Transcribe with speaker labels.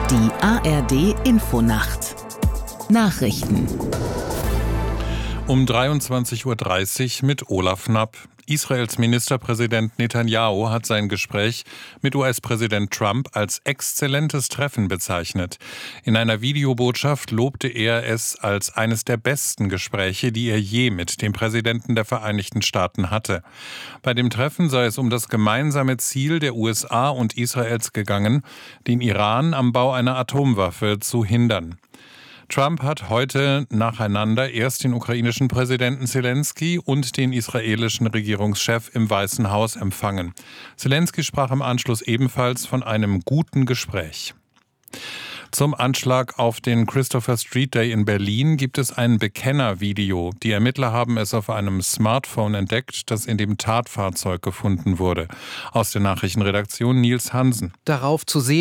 Speaker 1: Die ARD Infonacht Nachrichten
Speaker 2: um 23:30 Uhr mit Olaf Knapp. Israels Ministerpräsident Netanyahu hat sein Gespräch mit US-Präsident Trump als exzellentes Treffen bezeichnet. In einer Videobotschaft lobte er es als eines der besten Gespräche, die er je mit dem Präsidenten der Vereinigten Staaten hatte. Bei dem Treffen sei es um das gemeinsame Ziel der USA und Israels gegangen, den Iran am Bau einer Atomwaffe zu hindern. Trump hat heute nacheinander erst den ukrainischen Präsidenten Zelensky und den israelischen Regierungschef im Weißen Haus empfangen. Zelensky sprach im Anschluss ebenfalls von einem guten Gespräch. Zum Anschlag auf den Christopher Street Day in Berlin gibt es ein Bekennervideo. Die Ermittler haben es auf einem Smartphone entdeckt, das in dem Tatfahrzeug gefunden wurde. Aus der Nachrichtenredaktion Nils Hansen.
Speaker 3: Darauf zu sehen